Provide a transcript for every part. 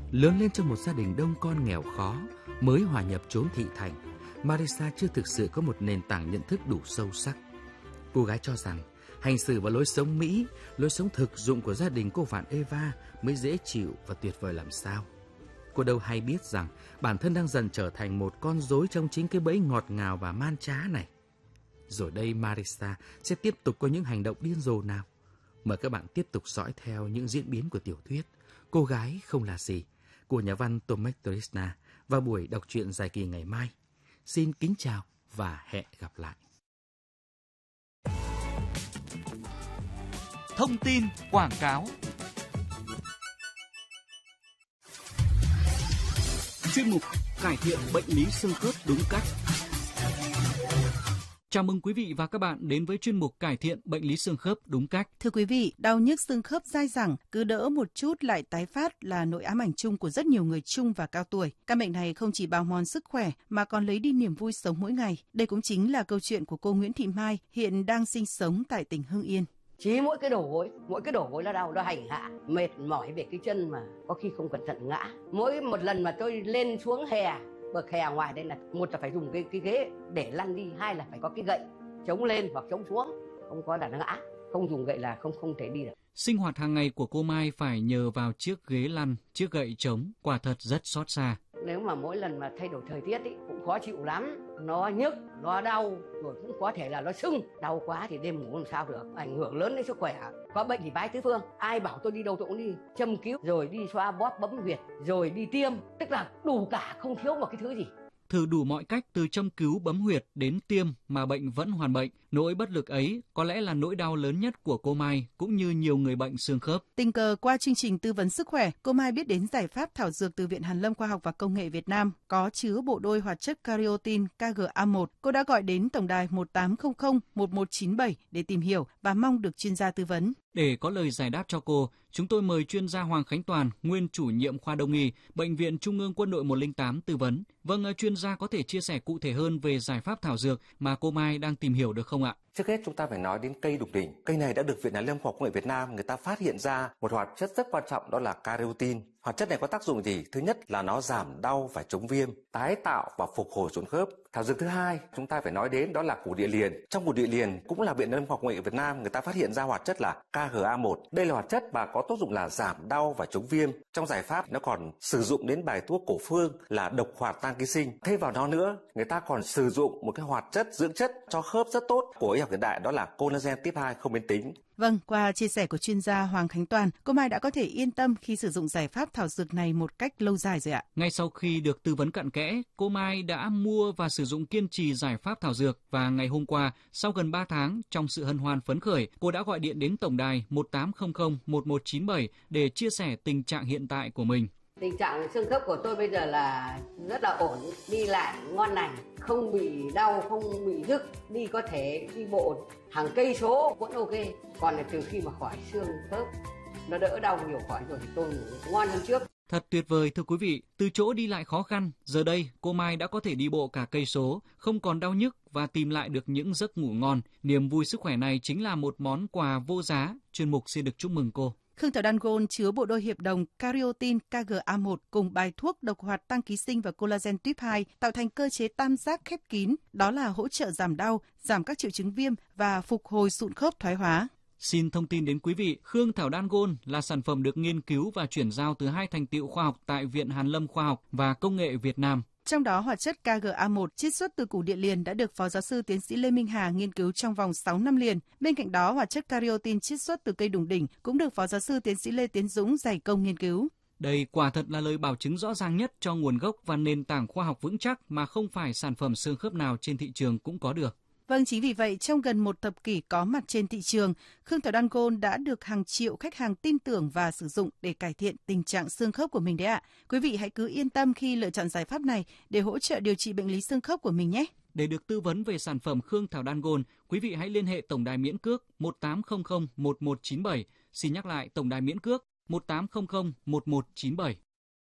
Lớn lên trong một gia đình đông con nghèo khó, mới hòa nhập chốn thị thành, Marisa chưa thực sự có một nền tảng nhận thức đủ sâu sắc. Cô gái cho rằng hành xử và lối sống Mỹ, lối sống thực dụng của gia đình cô Vạn Eva mới dễ chịu và tuyệt vời làm sao. Cô đâu hay biết rằng bản thân đang dần trở thành một con rối trong chính cái bẫy ngọt ngào và man trá này. Rồi đây Marisa sẽ tiếp tục có những hành động điên rồ nào? Mời các bạn tiếp tục dõi theo những diễn biến của tiểu thuyết Cô gái không là gì của nhà văn Tomek Trisna vào buổi đọc truyện dài kỳ ngày mai. Xin kính chào và hẹn gặp lại. Thông tin quảng cáo. Chuyên mục cải thiện bệnh lý xương khớp đúng cách. Chào mừng quý vị và các bạn đến với chuyên mục cải thiện bệnh lý xương khớp đúng cách. Thưa quý vị, đau nhức xương khớp dai dẳng, cứ đỡ một chút lại tái phát là nỗi ám ảnh chung của rất nhiều người trung và cao tuổi. Căn bệnh này không chỉ bào mòn sức khỏe mà còn lấy đi niềm vui sống mỗi ngày. Đây cũng chính là câu chuyện của cô Nguyễn Thị Mai, hiện đang sinh sống tại tỉnh Hưng Yên. Chỉ mỗi cái đầu gối nó đau, nó hành hạ, mệt mỏi về cái chân mà có khi không cẩn thận ngã. Mỗi một lần mà tôi lên xuống bậc hè ngoài đây là một là phải dùng cái ghế để lăn đi, hai là phải có cái gậy chống lên hoặc chống xuống, không có là nó ngã, không dùng gậy là không thể đi được. Sinh hoạt hàng ngày của cô Mai phải nhờ vào chiếc ghế lăn, chiếc gậy chống, quả thật rất xót xa. Nếu mà mỗi lần mà thay đổi thời tiết ý, cũng khó chịu lắm, nó nhức, nó đau, rồi cũng có thể là nó sưng, đau quá thì đêm ngủ làm sao được, ảnh hưởng lớn đến sức khỏe. Có bệnh thì bái tứ phương, ai bảo tôi đi đâu tôi cũng đi, châm cứu, rồi đi xoa bóp bấm huyệt, rồi đi tiêm, tức là đủ cả, không thiếu một cái thứ gì. Thử đủ mọi cách từ châm cứu bấm huyệt đến tiêm mà bệnh vẫn hoàn bệnh. Nỗi bất lực ấy có lẽ là nỗi đau lớn nhất của cô Mai cũng như nhiều người bệnh xương khớp. Tình cờ qua chương trình tư vấn sức khỏe, cô Mai biết đến giải pháp thảo dược từ Viện Hàn lâm Khoa học và Công nghệ Việt Nam có chứa bộ đôi hoạt chất Cariotin KGA1. Cô đã gọi đến tổng đài 1800 1197 để tìm hiểu và mong được chuyên gia tư vấn. Để có lời giải đáp cho cô, chúng tôi mời chuyên gia Hoàng Khánh Toàn, nguyên chủ nhiệm khoa Đông y, Bệnh viện Trung ương Quân đội 108 tư vấn. Vâng, chuyên gia có thể chia sẻ cụ thể hơn về giải pháp thảo dược mà cô Mai đang tìm hiểu được không ạ? Trước hết chúng ta phải nói đến cây đục đỉnh. Cây này đã được Viện Hàn lâm Khoa học Công nghệ Việt Nam người ta phát hiện ra một hoạt chất rất quan trọng, đó là Cariotin. Hoạt chất này có tác dụng gì? Thứ nhất là nó giảm đau và chống viêm, tái tạo và phục hồi xương khớp. Thảo dược thứ hai chúng ta phải nói đến đó là củ địa liền. Trong củ địa liền cũng là Viện Hàn lâm Khoa học Công nghệ Việt Nam người ta phát hiện ra hoạt chất là KGA1. Đây là hoạt chất mà có tác dụng là giảm đau và chống viêm. Trong giải pháp nó còn sử dụng đến bài thuốc cổ phương là độc hoạt tăng ký sinh. Thêm vào đó nữa, người ta còn sử dụng một cái hoạt chất dưỡng chất cho khớp rất tốt của y học hiện đại, đó là collagen type 2 không biến tính. Vâng, qua chia sẻ của chuyên gia Hoàng Khánh Toàn, cô Mai đã có thể yên tâm khi sử dụng giải pháp thảo dược này một cách lâu dài rồi ạ. Ngay sau khi được tư vấn cặn kẽ, cô Mai đã mua và sử dụng kiên trì giải pháp thảo dược và ngày hôm qua, sau gần 3 tháng, trong sự hân hoan phấn khởi, cô đã gọi điện đến tổng đài 1800 1197 để chia sẻ tình trạng hiện tại của mình. Tình trạng xương khớp của tôi bây giờ là rất là ổn, đi lại ngon lành, không bị đau, không bị nhức, đi có thể đi bộ hàng cây số vẫn ok. Còn là từ khi mà khỏi xương khớp, nó đỡ đau nhiều khỏi rồi thì tôi ngủ ngon hơn trước. Thật tuyệt vời thưa quý vị, từ chỗ đi lại khó khăn, giờ đây cô Mai đã có thể đi bộ cả cây số, không còn đau nhức và tìm lại được những giấc ngủ ngon. Niềm vui sức khỏe này chính là một món quà vô giá. Chuyên mục xin được chúc mừng cô. Khương Thảo Đan Gold chứa bộ đôi hiệp đồng Cariotin KGA1 cùng bài thuốc độc hoạt tăng ký sinh và collagen type 2 tạo thành cơ chế tam giác khép kín, đó là hỗ trợ giảm đau, giảm các triệu chứng viêm và phục hồi sụn khớp thoái hóa. Xin thông tin đến quý vị, Khương Thảo Đan Gold là sản phẩm được nghiên cứu và chuyển giao từ 2 thành tựu khoa học tại Viện Hàn lâm Khoa học và Công nghệ Việt Nam. Trong đó, hoạt chất KGA1 chiết xuất từ củ địa liền đã được Phó Giáo sư Tiến sĩ Lê Minh Hà nghiên cứu trong vòng 6 năm liền. Bên cạnh đó, hoạt chất Cariotin chiết xuất từ cây đùng đỉnh cũng được Phó Giáo sư Tiến sĩ Lê Tiến Dũng dày công nghiên cứu. Đây quả thật là lời bảo chứng rõ ràng nhất cho nguồn gốc và nền tảng khoa học vững chắc mà không phải sản phẩm xương khớp nào trên thị trường cũng có được. Vâng, chính vì vậy, trong gần một thập kỷ có mặt trên thị trường, Khương Thảo Đan Gold đã được hàng triệu khách hàng tin tưởng và sử dụng để cải thiện tình trạng xương khớp của mình đấy ạ. Quý vị hãy cứ yên tâm khi lựa chọn giải pháp này để hỗ trợ điều trị bệnh lý xương khớp của mình nhé. Để được tư vấn về sản phẩm Khương Thảo Đan Gold, quý vị hãy liên hệ tổng đài miễn cước 1800 1197. Xin nhắc lại tổng đài miễn cước 1800 1197.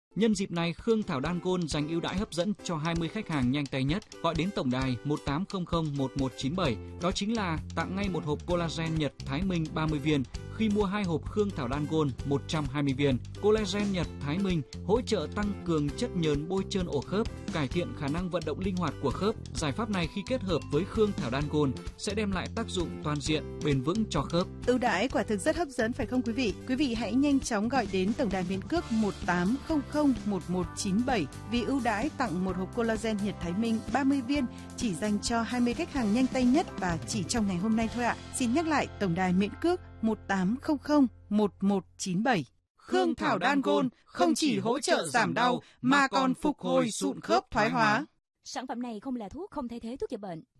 Nhân dịp này, Khương Thảo Đan Gold dành ưu đãi hấp dẫn cho 20 khách hàng nhanh tay nhất gọi đến tổng đài 18001197, đó chính là tặng ngay một hộp collagen Nhật Thái Minh 30 viên khi mua 2 hộp Khương Thảo Đan Gold 120 viên. Collagen Nhật Thái Minh hỗ trợ tăng cường chất nhờn bôi trơn ổ khớp, cải thiện khả năng vận động linh hoạt của khớp. Giải pháp này khi kết hợp với Khương Thảo Đan Gold sẽ đem lại tác dụng toàn diện, bền vững cho khớp. Ưu đãi quả thực rất hấp dẫn phải không quý vị? Quý vị hãy nhanh chóng gọi đến tổng đài miễn cước 18001197 vì ưu đãi tặng một hộp collagen Nhật Thái Minh 30 viên chỉ dành cho 20 khách hàng nhanh tay nhất và chỉ trong ngày hôm nay thôi ạ. Xin nhắc lại tổng đài miễn cước 18001197. Khương Thảo Đan Gold không chỉ hỗ trợ giảm đau mà còn phục hồi sụn khớp thoái hóa. Sản phẩm này không là thuốc, không thay thế thuốc chữa bệnh.